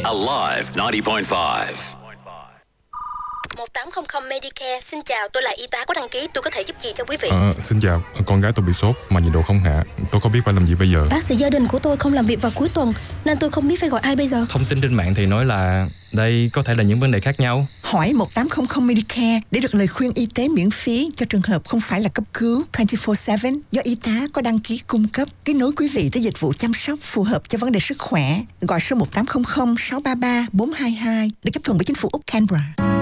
Alive 90.5. 1800 Medicare, xin chào, tôi là y tá có đăng ký, tôi có thể giúp gì cho quý vị? Xin chào, con gái tôi bị sốt mà nhiệt độ không hạ, tôi không biết phải làm gì bây giờ. Bác sĩ gia đình của tôi không làm việc vào cuối tuần nên tôi không biết phải gọi ai bây giờ. Thông tin trên mạng thì nói là đây có thể là những vấn đề khác nhau. Hỏi 1800 Medicare để được lời khuyên y tế miễn phí cho trường hợp không phải là cấp cứu 24/7 do y tá có đăng ký cung cấp, kết nối quý vị tới dịch vụ chăm sóc phù hợp cho vấn đề sức khỏe. Gọi số 1800 633 422 được chấp thuận bởi chính phủ Úc Canberra.